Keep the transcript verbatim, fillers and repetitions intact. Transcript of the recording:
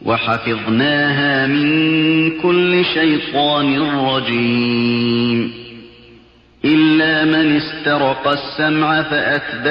وحفظناها من كل شيطان رجيم إلا من استرق السمع فأتبعه